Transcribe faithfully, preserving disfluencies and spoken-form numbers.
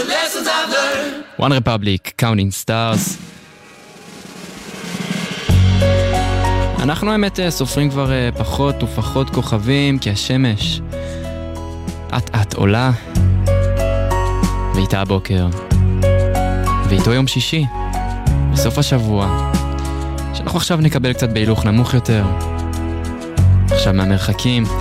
the lessons I've learned. One Republic, Counting Stars. אנחנו האמת סופרים כבר פחות ופחות כוכבים, כי השמש את את עולה, ואיתה הבוקר, ואיתו יום שישי, בסוף השבוע, שאנחנו עכשיו נקבל קצת בהילוך נמוך יותר. עכשיו מהמרחקים,